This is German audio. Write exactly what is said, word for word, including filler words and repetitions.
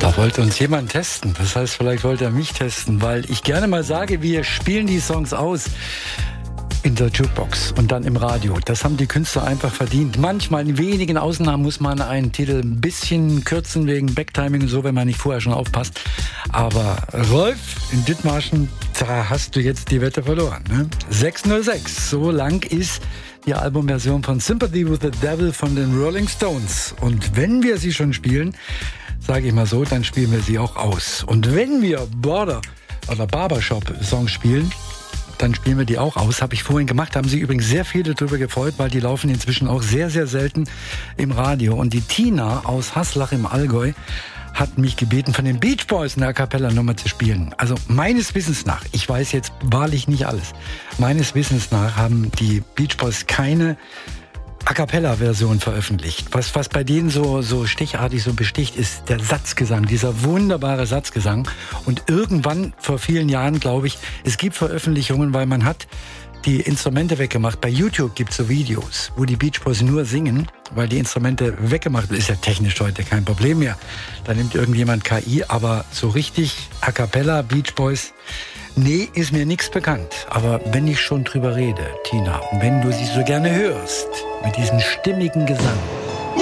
Da wollte uns jemand testen. Das heißt, vielleicht wollte er mich testen, weil ich gerne mal sage, wir spielen die Songs aus in der Jukebox und dann im Radio. Das haben die Künstler einfach verdient. Manchmal, in wenigen Ausnahmen, muss man einen Titel ein bisschen kürzen wegen Backtiming und so, wenn man nicht vorher schon aufpasst. Aber Rolf, in Dithmarschen, da hast du jetzt die Wette verloren. Ne? sechs null sechs, so lang ist die Albumversion von Sympathy with the Devil von den Rolling Stones. Und wenn wir sie schon spielen, sage ich mal so, dann spielen wir sie auch aus. Und wenn wir Border oder Barbershop-Songs spielen, dann spielen wir die auch aus. Habe ich vorhin gemacht, haben sich übrigens sehr viele darüber gefreut, weil die laufen inzwischen auch sehr, sehr selten im Radio. Und die Tina aus Haslach im Allgäu hat mich gebeten, von den Beach Boys eine A Cappella Nummer zu spielen. Also meines Wissens nach, ich weiß jetzt wahrlich nicht alles, meines Wissens nach haben die Beach Boys keine A Cappella-Version veröffentlicht. Was, was bei denen so, so stichartig so besticht, ist der Satzgesang, dieser wunderbare Satzgesang. Und irgendwann, vor vielen Jahren, glaube ich, es gibt Veröffentlichungen, weil man hat die Instrumente weggemacht. Bei YouTube gibt es so Videos, wo die Beach Boys nur singen, weil die Instrumente weggemacht werden. Ist ja technisch heute kein Problem mehr. Da nimmt irgendjemand K I, aber so richtig A Cappella, Beach Boys, nee, ist mir nichts bekannt. Aber wenn ich schon drüber rede, Tina, wenn du sie so gerne hörst, mit diesem stimmigen Gesang,